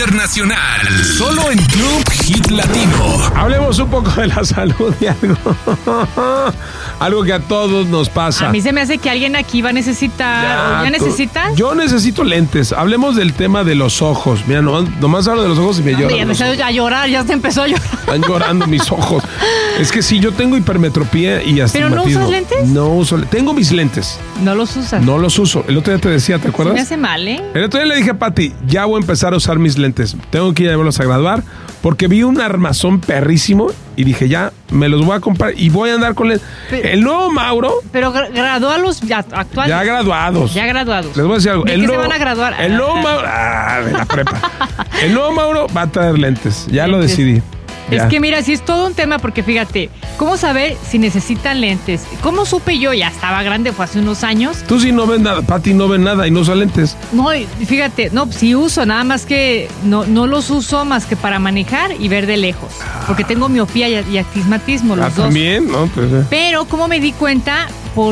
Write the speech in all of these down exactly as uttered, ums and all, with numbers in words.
internacional, solo en Club Hit Latino. Hablemos un poco de la salud y algo, algo que a todos nos pasa. A mí se me hace que alguien aquí va a necesitar. ¿Ya, ¿ya necesitas? Yo necesito lentes. Hablemos del tema de los ojos. Mira, nomás, nomás hablo de los ojos y me lloran. Ya empezó a llorar, ya se empezó a llorar. Están llorando mis ojos. Es que sí, yo tengo hipermetropía y astigmatismo. ¿Pero no usas lentes? No uso. Tengo mis lentes. ¿No los usas? No los uso. El otro día te decía, ¿te acuerdas? Se me hace mal, ¿eh? El otro día le dije a Pati, ya voy a empezar a usar mis lentes. Tengo que llevarlos a graduar porque vi un armazón perrísimo y dije, ya, me los voy a comprar y voy a andar con lentes. Pero, el nuevo Mauro... Pero gra- gradualos ya actuales. Ya graduados. Ya graduados. Les voy a decir algo. ¿De el qué nuevo, se van a graduar? El nuevo Mauro... Ah, de la prepa. El nuevo Mauro va a traer lentes. Ya lentes. Lo decidí. Ya. Es que mira, sí es todo un tema porque fíjate, ¿cómo saber si necesitan lentes? ¿Cómo supe yo? Ya estaba grande, fue hace unos años. Tú sí no ves nada, Pati no ve nada y no usa lentes. No, fíjate, no, sí uso, nada más que no, no los uso más que para manejar y ver de lejos. Porque tengo miopía y, y astigmatismo, los ah, dos. También, ¿no? Pues, eh. Pero, ¿cómo me di cuenta?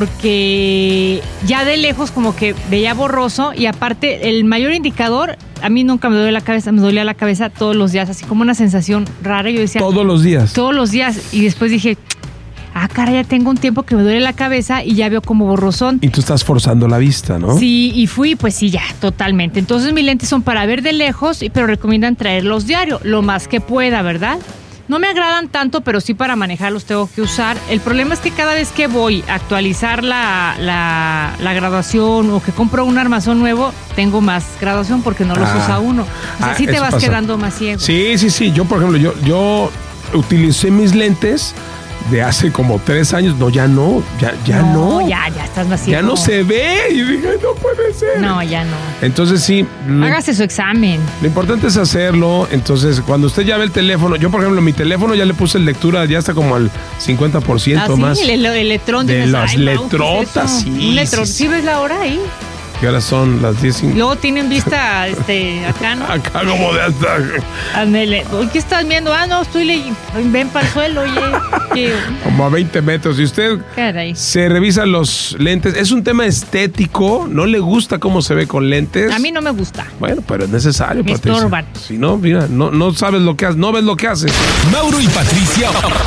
Porque ya de lejos como que veía borroso y aparte el mayor indicador, a mí nunca me duele la cabeza, me dolía la cabeza todos los días, así como una sensación rara. Yo decía... Todos los días. Todos los días. Y después dije, ah, cara, ya tengo un tiempo que me duele la cabeza y ya veo como borrosón. Y tú estás forzando la vista, ¿no? Sí, y fui, pues sí, ya, totalmente. Entonces mis lentes son para ver de lejos, pero recomiendan traerlos diario, lo más que pueda, ¿verdad? No me agradan tanto, pero sí para manejarlos tengo que usar. El problema es que cada vez que voy a actualizar la, la, la graduación o que compro un armazón nuevo, tengo más graduación porque no los ah, usa uno. O sea, ah, sí te vas pasa. quedando más ciego. Sí, sí, sí. Yo, por ejemplo, yo, yo utilicé mis lentes de hace como tres años. No, ya no, ya, ya no. No, ya, ya estás más ciego. Ya no se ve. Y dije, no puede ser. No, ya no. Entonces sí. Lo, Hágase su examen. Lo importante es hacerlo. Entonces, cuando usted ya ve el teléfono, yo por ejemplo, mi teléfono ya le puse lectura ya hasta como al cincuenta por ciento ah, más. Sí, el, el letrón. De dices, las ay, letrotas, sí. sí. Un letrón. Sí, ¿Sí ves la hora ahí? Que ahora son las diez. Luego tienen vista este, acá, ¿no? Acá como de hasta... Ándale. ¿Qué estás viendo? Ah, no, estoy leyendo. Ven para el suelo, oye. ¿Qué? Como a veinte metros. Y usted Caray. se revisa los lentes. Es un tema estético. No le gusta cómo se ve con lentes. A mí no me gusta. Bueno, pero es necesario, Me Patricia. estorban. Si no, mira, no, no sabes lo que haces. No ves lo que haces. Mauro y Patricia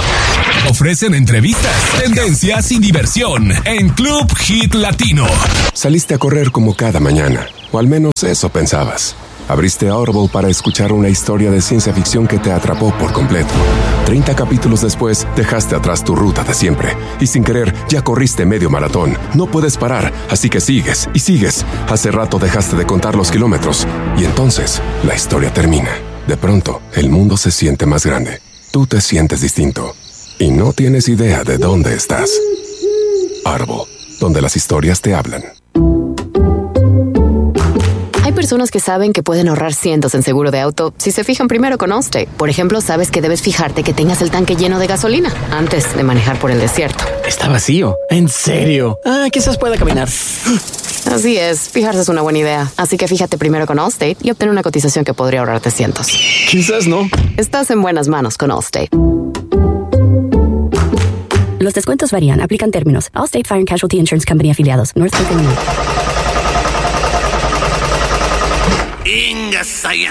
ofrecen entrevistas, tendencias y diversión en Club Hit Latino. Saliste a correr como cada mañana, o al menos eso pensabas. Abriste Audible para escuchar una historia de ciencia ficción que te atrapó por completo. treinta capítulos después, dejaste atrás tu ruta de siempre. Y sin querer, ya corriste medio maratón. No puedes parar, así que sigues y sigues. Hace rato dejaste de contar los kilómetros. Y entonces, la historia termina. De pronto, el mundo se siente más grande. Tú te sientes distinto. Y no tienes idea de dónde estás. Audible, donde las historias te hablan. Hay personas que saben que pueden ahorrar cientos en seguro de auto si se fijan primero con Allstate. Por ejemplo, sabes que debes fijarte que tengas el tanque lleno de gasolina antes de manejar por el desierto. Está vacío. ¿En serio? Ah, quizás pueda caminar. Así es, fijarse es una buena idea. Así que fíjate primero con Allstate y obtén una cotización que podría ahorrarte cientos. Quizás no. Estás en buenas manos con Allstate. Los descuentos varían. Aplican términos. Allstate Fire and Casualty Insurance Company afiliados. North Carolina. Ingas allá.